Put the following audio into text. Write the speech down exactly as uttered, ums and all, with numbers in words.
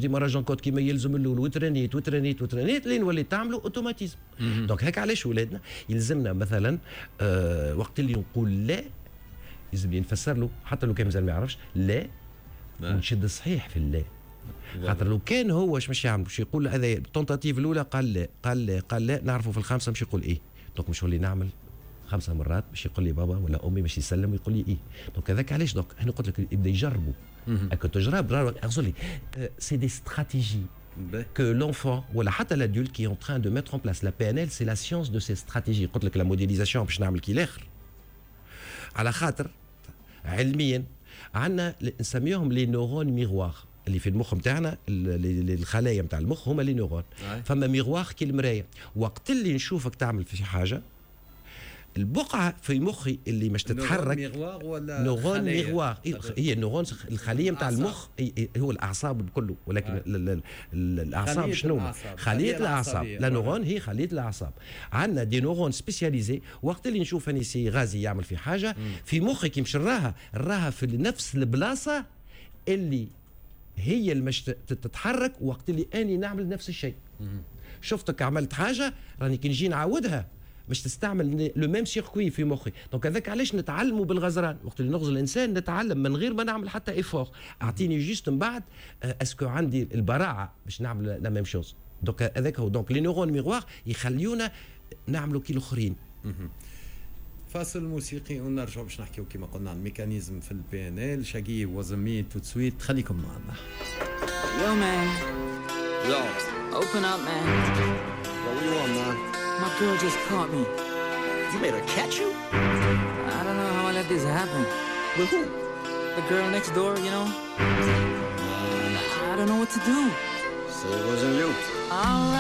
ديماراج كود كيما يلزم الاول وترنيت وترنيت وترنيت لين وليت تعملوا اوتوماتيزم. دونك هيك علاش ولادنا يلزمنا مثلا آه وقت اللي نقول لا لازم نفسر له حتى لو كان مازال ما يعرفش لا ونشد صحيح في اللا. خاطر لو كان هو اش مش يعمل باش يقول هذا التونتاتيف الاولى قال لا قال لا قال لا نعرفوا في الخامسه مش يقول ايه. دونك مش ولي نعمل خمسه مرات باش يقول لي بابا ولا امي باش يسلم ويقول لي ايه. دونك هذاك علاش دونك انا قلت لك يبدا يجربوا. اكو تجرب اقصد لي سي دي استراتيجي que l'enfant ولا حتى l'adulte qui est en train de mettre en place la P N L c'est la science de ces stratégies. قلت لك لا موديليزاسيون باش نعمل كي الاخر على خاطر علميا عندنا نسميهم لي نورون ميغوار اللي في المخ نتاعنا الخلايا نتاع المخ هما لي نورون. فما ميغوار كي المرايه وقت اللي نشوفك تعمل في شي حاجه البقعه في مخي اللي مش تتحرك ميغوار ولا نورون ميغوار هي النورون الخليه نتاع المخ هو الاعصاب كله ولكن الاعصاب شنو خليه الاعصاب لا نورون هي خليه الاعصاب. عندنا دي نورون سبيسياليزي وقت اللي نشوف اني سي غازي يعمل في حاجه في مخي كي مش نراها نراها في نفس البلاصه اللي هي اللي مش تتحرك وقت اللي اني نعمل نفس الشيء. شفتك عملت حاجه راني كي نجي نعاودها باش تستعمل لو ميم سيركوي في مخي. دونك هذاك علاش نتعلموا بالغزران وقت اللي نغزل الانسان نتعلم من غير ما نعمل حتى ايفور. اعطيني جوست من بعد اسكو عندي البراعه باش نعمل لا ميم شوز. دونك هذاك هو دونك لي نورون ميغوار يخليونا نعملوا كي الاخرين. فاصل موسيقي ونرجعوا باش نحكيو كما قلنا عن الميكانيزم في البي ان ال. شاقي وزميل تو سويت خليكم معنا. Yo man. Yo. Open up man. What do you want, man? My girl just caught me. You made her catch you? I don't know how I let this happen. With who? The girl next door, you know? Uh, I don't know what to do. so it wasn't you. All right.